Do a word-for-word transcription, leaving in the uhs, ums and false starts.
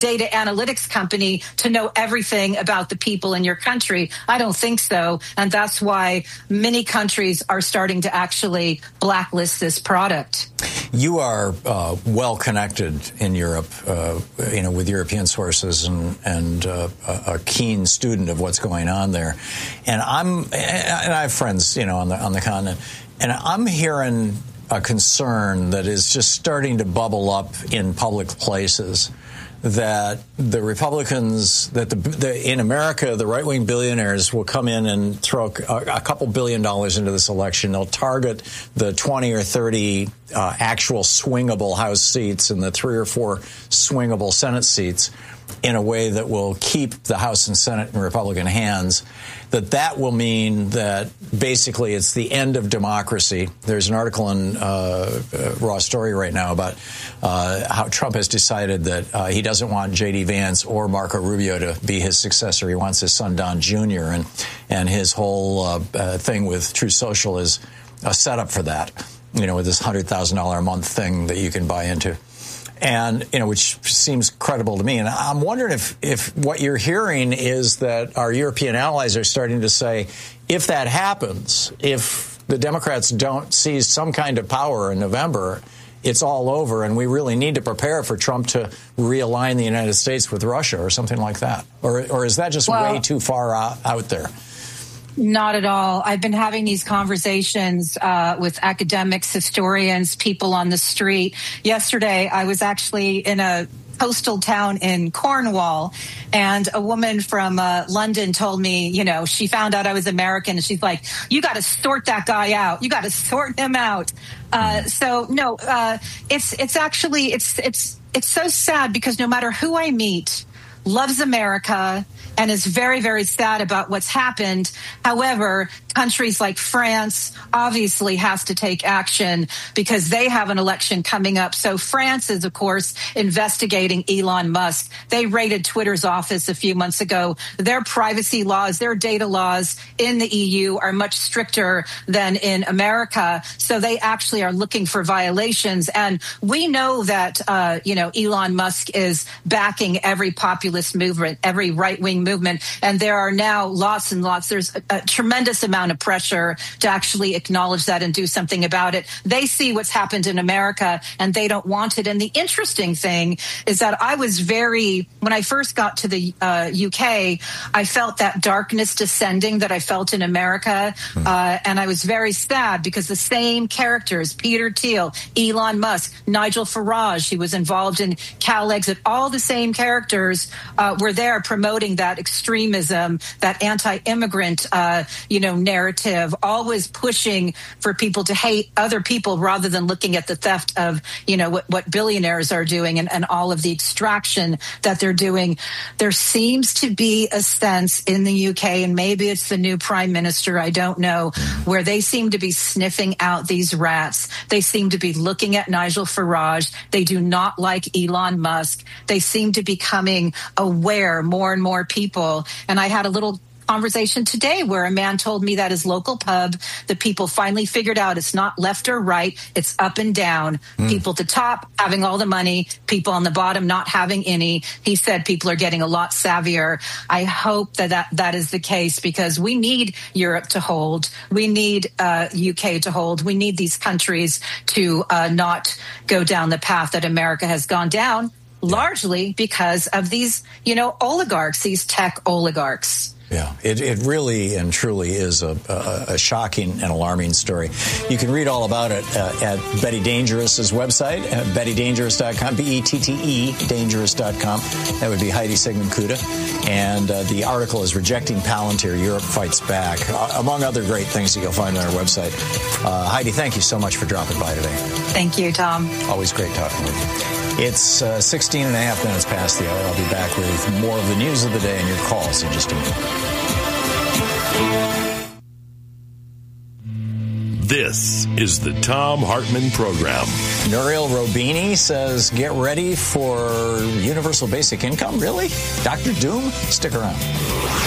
data analytics company to know everything about the people in your country. I don't think so. And that's why many countries are starting to actually blacklist this product. You are uh, well connected in Europe, uh, you know, with European sources and, and uh, a keen student of what's going on there. And I'm, and I have friends, you know, on the, on the continent, and I'm hearing a concern that is just starting to bubble up in public places, that the Republicans, that the, the in America, the right-wing billionaires will come in and throw a, a couple billion dollars into this election. They'll target the twenty or thirty uh, actual swingable House seats and the three or four swingable Senate seats in a way that will keep the House and Senate in Republican hands. That that will mean that basically it's the end of democracy. There's an article in uh, uh, Raw Story right now about uh, how Trump has decided that uh, he doesn't want J D Vance or Marco Rubio to be his successor. He wants his son Don Junior And, and his whole uh, uh, thing with Truth Social is a setup for that, you know, with this one hundred thousand dollars a month thing that you can buy into. And, you know, which seems credible to me. And I'm wondering if, if what you're hearing is that our European allies are starting to say, if that happens, if the Democrats don't seize some kind of power in November, it's all over, and we really need to prepare for Trump to realign the United States with Russia or something like that. Or, or is that just well, way too far out, out there? Not at all. I've been having these conversations uh, with academics, historians, people on the street. Yesterday, I was actually in a coastal town in Cornwall, and a woman from uh, London told me, you know, she found out I was American, and she's like, you got to sort that guy out. You got to sort him out. Uh, so, no, uh, it's it's actually, it's it's it's so sad because no matter who I meet, loves America and is very, very sad about what's happened. However, countries like France obviously has to take action because they have an election coming up. So France is, of course, investigating Elon Musk. They raided Twitter's office a few months ago. Their privacy laws, their data laws in the E U are much stricter than in America. So they actually are looking for violations. And we know that, uh, you know, Elon Musk is backing every populist movement, every right-wing movement. And there are now lots and lots. There's a, a tremendous amount of pressure to actually acknowledge that and do something about it. They see what's happened in America and they don't want it. And the interesting thing is that I was very, when I first got to the uh, U K, I felt that darkness descending that I felt in America. Uh, and I was very sad because the same characters, Peter Thiel, Elon Musk, Nigel Farage, he was involved in CalExit, all the same characters uh, were there promoting that extremism, that anti-immigrant, uh, you know, narrative, always pushing for people to hate other people rather than looking at the theft of, you know, what, what billionaires are doing and, and all of the extraction that they're doing. There seems to be a sense in the U K, and maybe it's the new prime minister, I don't know, where they seem to be sniffing out these rats. They seem to be looking at Nigel Farage. They do not like Elon Musk. They seem to be becoming aware, more and more people. And I had a little conversation today where a man told me that his local pub, the people finally figured out it's not left or right, it's up and down. Mm. People at the top having all the money, people on the bottom not having any. He said people are getting a lot savvier. I hope that that, that is the case because we need Europe to hold. We need uh, U K to hold. We need these countries to uh, not go down the path that America has gone down, largely because of these, you know, oligarchs, these tech oligarchs. Yeah, it, it really and truly is a, a, a shocking and alarming story. You can read all about it uh, at Betty Dangerous's website, at betty dangerous dot com, B E T T E, dangerous dot com. That would be Heidi Sigmund-Kuda. And uh, the article is Rejecting Palantir, Europe Fights Back, uh, among other great things that you'll find on our website. Uh, Heidi, thank you so much for dropping by today. Thank you, Tom. Always great talking with you. It's uh, sixteen and a half minutes past the hour. I'll be back with more of the news of the day and your calls in just a minute. This is the Thom Hartmann Program. Nouriel Roubini says, get ready for universal basic income? Really? Doctor Doom? Stick around.